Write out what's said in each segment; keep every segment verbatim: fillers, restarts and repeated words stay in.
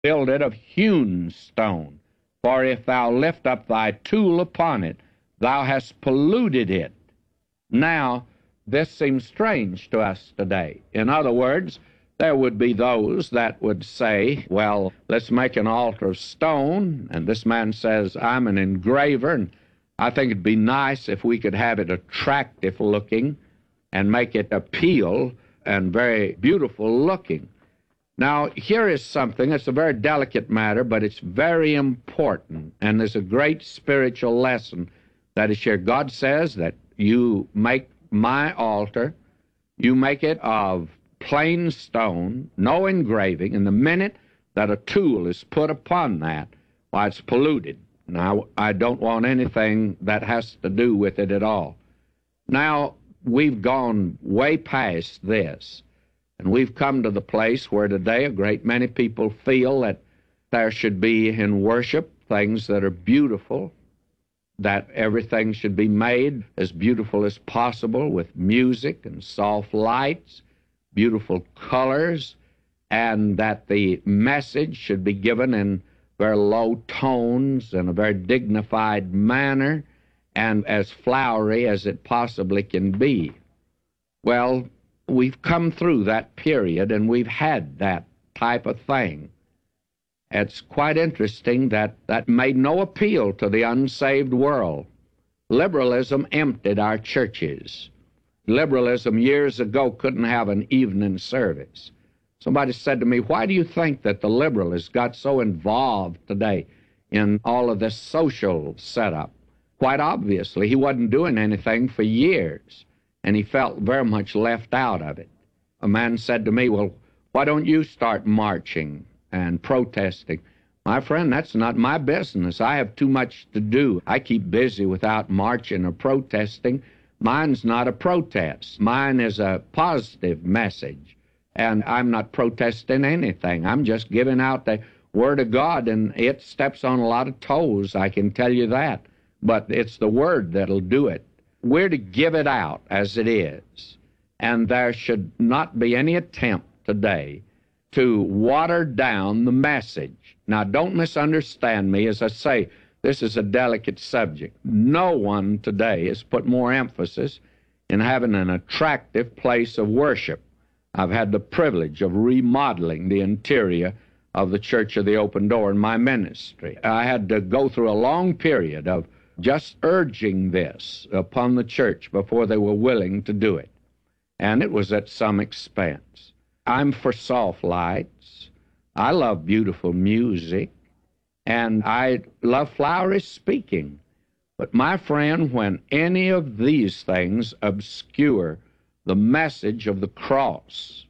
build it of hewn stone. For if thou lift up thy tool upon it, thou hast polluted it. Now, this seems strange to us today. In other words, there would be those that would say, well, let's make an altar of stone, and this man says, I'm an engraver, and I think it'd be nice if we could have it attractive looking and make it appeal and very beautiful looking. Now, here is something, it's a very delicate matter, but it's very important, and there's a great spiritual lesson that is here. God says that you make my altar, you make it of plain stone, no engraving, and the minute that a tool is put upon that, why, it's polluted. Now, I don't want anything that has to do with it at all. Now, we've gone way past this, and we've come to the place where today a great many people feel that there should be in worship things that are beautiful, that everything should be made as beautiful as possible with music and soft lights, beautiful colors, and that the message should be given in very low tones in a very dignified manner and as flowery as it possibly can be. Well, we've come through that period and we've had that type of thing. It's quite interesting that that made no appeal to the unsaved world. Liberalism emptied our churches. Liberalism years ago couldn't have an evening service. Somebody said to me, why do you think that the liberal has got so involved today in all of this social setup? Quite obviously, he wasn't doing anything for years, and he felt very much left out of it. A man said to me, well, why don't you start marching and protesting? My friend, that's not my business. I have too much to do. I keep busy without marching or protesting. Mine's not a protest. Mine is a positive message. And I'm not protesting anything. I'm just giving out the Word of God, and it steps on a lot of toes, I can tell you that. But it's the Word that'll do it. We're to give it out as it is. And there should not be any attempt today to water down the message. Now, don't misunderstand me. As I say, this is a delicate subject. No one today has put more emphasis in having an attractive place of worship. I've had the privilege of remodeling the interior of the Church of the Open Door in my ministry. I had to go through a long period of just urging this upon the church before they were willing to do it. And it was at some expense. I'm for soft lights. I love beautiful music. And I love flowery speaking. But my friend, when any of these things obscure the message of the cross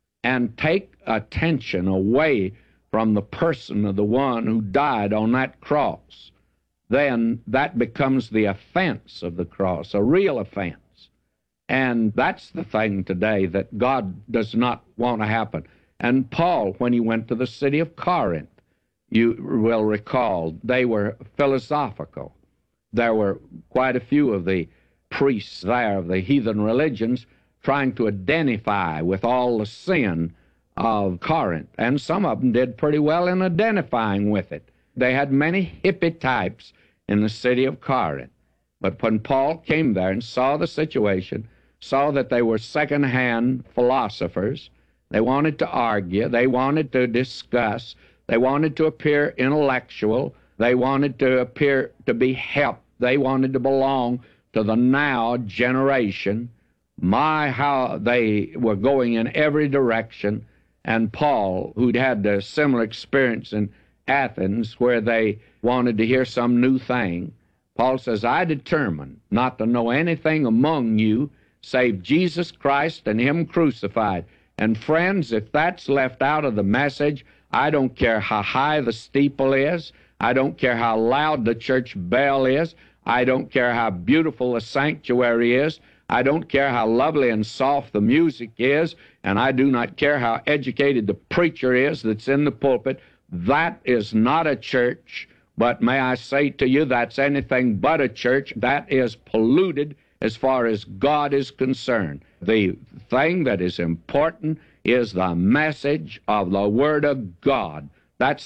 and take attention away from the person of the one who died on that cross, then that becomes the offense of the cross, a real offense. And that's the thing today that God does not want to happen. And Paul, when he went to the city of Corinth, you will recall, they were philosophical. There were quite a few of the priests there of the heathen religions trying to identify with all the sin of Corinth, and some of them did pretty well in identifying with it. They had many hippie types in the city of Corinth. But when Paul came there and saw the situation, saw that they were second-hand philosophers, they wanted to argue, they wanted to discuss, they wanted to appear intellectual, they wanted to appear to be helped, they wanted to belong to the now generation. My, how they were going in every direction. And Paul, who'd had a similar experience in Athens where they wanted to hear some new thing, Paul says, I determined not to know anything among you save Jesus Christ and Him crucified. And friends, if that's left out of the message, I don't care how high the steeple is, I don't care how loud the church bell is, I don't care how beautiful the sanctuary is, I don't care how lovely and soft the music is, and I do not care how educated the preacher is that's in the pulpit. That is not a church, but may I say to you, that's anything but a church. That is polluted as far as God is concerned. The thing that is important is the message of the Word of God. That's